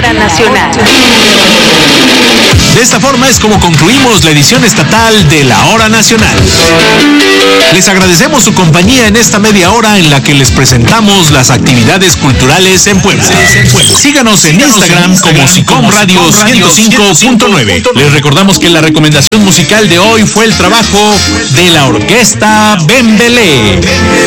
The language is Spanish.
Hora Nacional. De esta forma es como concluimos la edición estatal de la Hora Nacional. Les agradecemos su compañía en esta media hora en la que les presentamos las actividades culturales en Puebla. Síganos en Instagram como SICOM Radio 105.9. Les recordamos que la recomendación musical de hoy fue el trabajo de la Orquesta Bembelé.